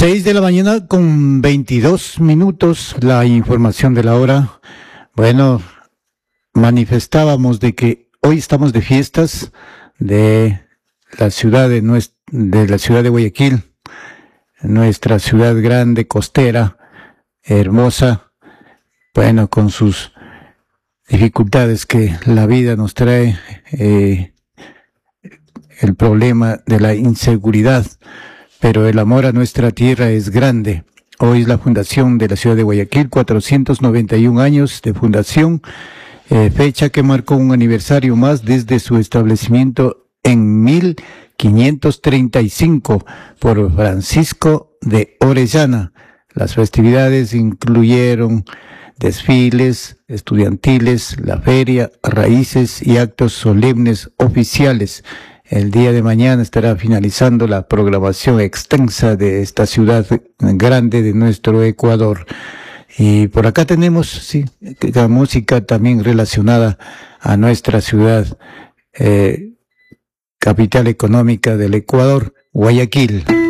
6 de la mañana con 22 minutos, la información de la hora. Bueno, manifestábamos de que hoy estamos de fiestas de la ciudad de la ciudad de Guayaquil, nuestra ciudad grande, costera, hermosa, bueno, con sus dificultades que la vida nos trae, el problema de la inseguridad, pero el amor a nuestra tierra es grande. Hoy es la fundación de la ciudad de Guayaquil, 491 años de fundación, fecha que marcó un aniversario más desde su establecimiento en 1535 por Francisco de Orellana. Las festividades incluyeron desfiles estudiantiles, la feria, raíces y actos solemnes oficiales. El día de mañana estará finalizando la programación extensa de esta ciudad grande de nuestro Ecuador. Y por acá tenemos, sí, la música también relacionada a nuestra ciudad, capital económica del Ecuador, Guayaquil.